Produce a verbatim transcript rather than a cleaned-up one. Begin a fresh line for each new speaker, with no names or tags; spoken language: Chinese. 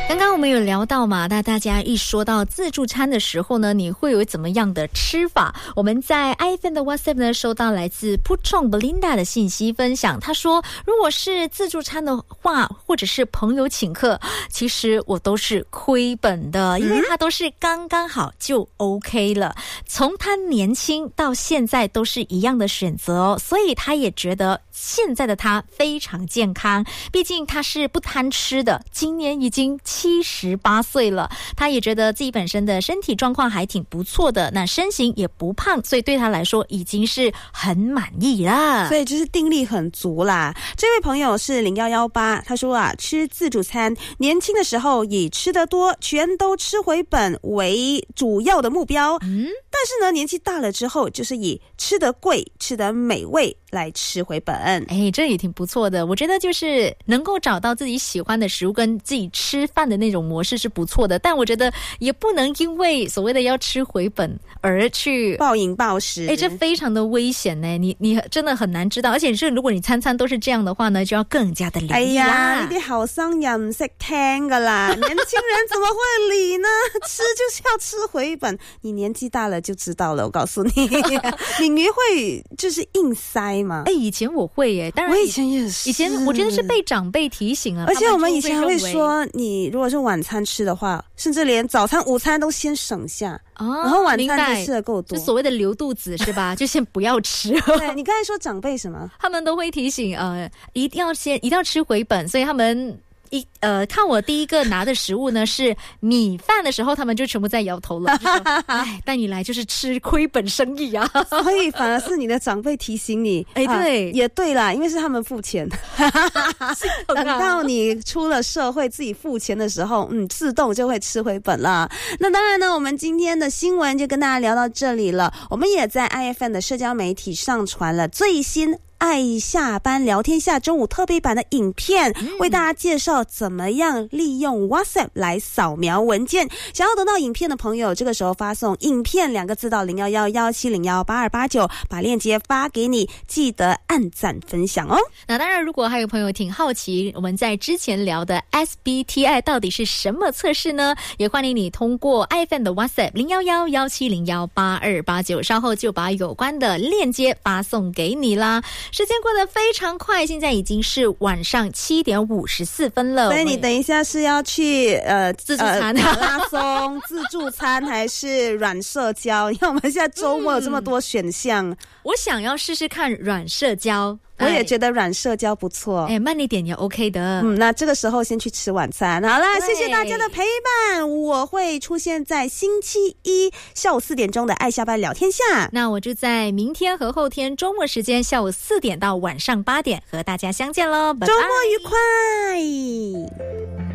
刚刚我们有聊到嘛，那大家一说到自助餐的时候呢，你会有怎么样的吃法？我们在 I F N 的 WhatsApp 呢收到来自 Puchong Belinda 的信息分享，他说如果是自助餐的话，或者是朋友请客，其实我都是亏本的，因为他都是刚刚好就 OK 了。从他年轻到现在都是一样的选择哦，所以他也觉得现在的他非常健康，毕竟他是不贪吃的，今年已经七十八岁了，他也觉得自己本身的身体状况还挺不错的，那身形也不胖，所以对他来说已经是很满意了，
所以就是定力很足啦。这位朋友是零一一八，他说啊，吃自助餐年轻的时候以吃得多全都吃回本为主要的目标，嗯，但是呢年纪大了之后就是以吃得贵吃得美味来吃回本。
哎，这也挺不错的，我觉得就是能够找到自己喜欢的食物跟自己吃饭的那种模式是不错的，但我觉得也不能因为所谓的要吃回本而去
暴饮暴食，
哎，这非常的危险呢，你你真的很难知道，而且是如果你餐餐都是这样的话呢，就要更加的留意啦。
哎呀，呢啲後生人唔識聽噶啦，年輕人怎麼會理呢？吃就是要吃回本，你年紀大了就知道了，我告訴你。敏瑜會就是硬塞嗎？
哎，以前我會耶，當然
我以前也是，
以前我覺得是被長輩提醒了，
而且我們以前還會說，你如果是晚餐吃的話，甚至連早餐午餐都先省下，哦，然後晚餐就吃得夠多，
就所謂的留肚子是吧？就先不要吃。
對，你剛才說長輩什麼？
他們都會提醒，呃，一定要先一定要吃回本，所以他們一呃看我第一個拿的食物呢是米飯的時候，他們就全部在搖頭了。哎，帶你來就是吃虧本生意啊！
所以反而是你的長輩提醒你，
哎，對，
啊，也對啦，因為是他們付錢。等到你出了社會自己付錢的時候，嗯，自動就會吃回本啦。那當然呢，我們今天的新聞就跟大家聊到這裡了。我們也在 I F N 的社交媒體上傳了最新愛下班聊天下中午特別版的影片，為大家介紹怎麼樣利用 WhatsApp 來掃描文件。想要得到影片的朋友，這個時候發送影片兩個字到零一一一七零一八二八九，把鏈接發給你，記得按讚分享哦。
那當然，如果還有朋友挺好奇我們在之前聊的 S B T I 到底是什麼測試呢，也歡迎你通過 I F N 的 WhatsApp 零一一一七零一八二八九，稍後就把有關的鏈接發送給你啦。時間過得非常快，現在已經是晚上七點五十四分了。
所以你等一下是要去呃
自助餐、
呃、馬拉松、自助餐還是軟社交？因為我們現在周末有這麼多選項，嗯，
我想要試試看軟社交。
我也覺得軟社交不錯，
哎，慢一點也 OK 的。
嗯，那這個時候先去吃晚餐。好啦，謝謝大家的陪伴，我會出現在星期一下午四點鐘的愛下班聊天下。
那我就在明天和後天周末時間下午四點到晚上八點和大家相見咯，拜拜，
周末愉快。